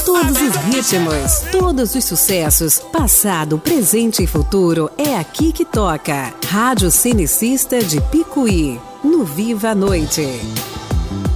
Todos os ritmos, todos os sucessos, passado, presente e futuro, é aqui que toca. Rádio Cenecista de Picuí, no Viva a Noite.